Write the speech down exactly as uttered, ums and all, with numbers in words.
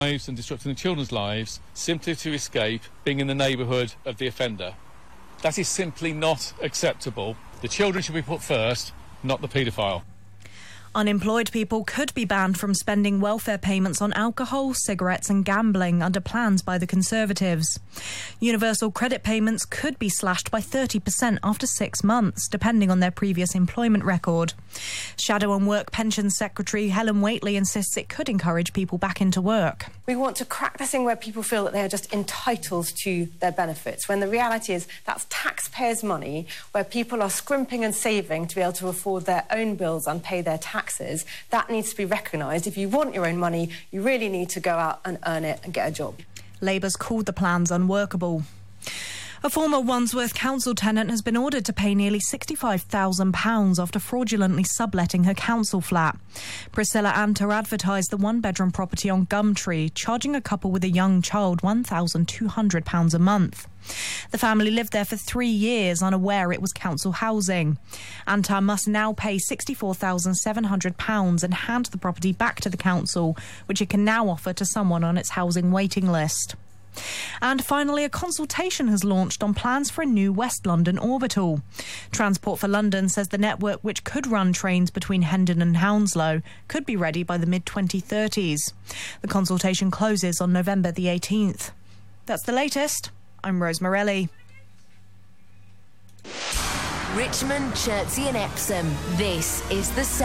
lives and disrupting the children's lives simply to escape being in the neighbourhood of the offender. That is simply not acceptable. The children should be put first, not the paedophile. Unemployed people could be banned from spending welfare payments on alcohol, cigarettes and gambling under plans by the Conservatives. Universal credit payments could be slashed by thirty percent after six months, depending on their previous employment record. Shadow and Work Pensions Secretary Helen Whately insists it could encourage people back into work. We want to crack the thing where people feel that they are just entitled to their benefits, when the reality is that's taxpayers' money, where people are scrimping and saving to be able to afford their own bills and pay their taxes. That needs to be recognised. If you want your own money, you really need to go out and earn it and get a job. Labour's called the plans unworkable. A former Wandsworth council tenant has been ordered to pay nearly sixty-five thousand pounds after fraudulently subletting her council flat. Priscilla Anter advertised the one-bedroom property on Gumtree, charging a couple with a young child one thousand two hundred pounds a month. The family lived there for three years, unaware it was council housing. Antar must now pay sixty-four thousand seven hundred pounds and hand the property back to the council, which it can now offer to someone on its housing waiting list. And finally, a consultation has launched on plans for a new West London orbital. Transport for London says the network, which could run trains between Hendon and Hounslow, could be ready by the mid twenty thirties. The consultation closes on November the eighteenth. That's the latest. I'm Rose Morelli. Richmond, Chertsey and Epsom. This is the